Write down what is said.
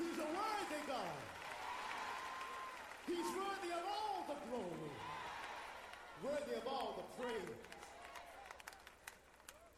He's a worthy God. He's worthy of all the glory, worthy of all the praise.